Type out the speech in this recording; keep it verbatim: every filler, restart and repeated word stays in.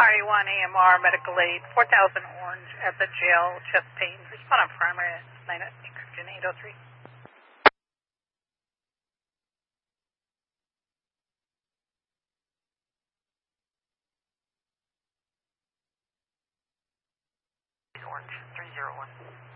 Party one A M R, medical aid, four thousand Orange at the jail, chest pain. Respond on primary, nine encryption eight oh three. Orange, three zero one.